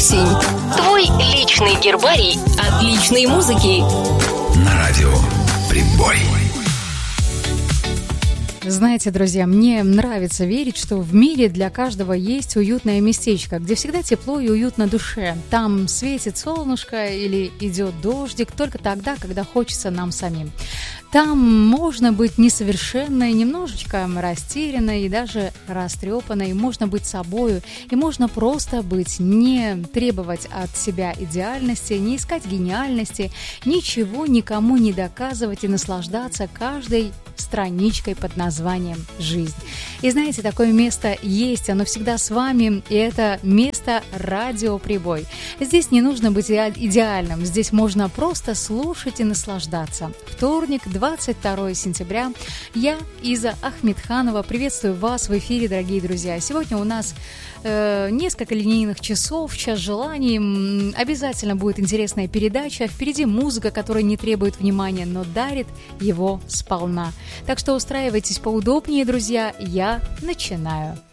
Осень. Твой личный гербарий отличной музыки. На радио «Прибой». Знаете, друзья, мне нравится верить, что в мире для каждого есть уютное местечко, где всегда тепло и уютно душе. Там светит солнышко или идет дождик только тогда, когда хочется нам самим. Там можно быть несовершенной, немножечко растерянной и даже растрепанной, можно быть собою, и можно просто быть, не требовать от себя идеальности, не искать гениальности, ничего никому не доказывать и наслаждаться каждой страничкой под названием «Жизнь». И знаете, такое место есть, оно всегда с вами, и это место «Радио Прибой». Здесь не нужно быть идеальным, здесь можно просто слушать и наслаждаться. Вторник, 22 сентября. Я, Иза Ахмедханова, приветствую вас в эфире, дорогие друзья. Сегодня у нас несколько линейных часов, час желаний. Обязательно будет интересная передача. Впереди музыка, которая не требует внимания, но дарит его сполна. Так что устраивайтесь поудобнее, друзья. Я начинаю.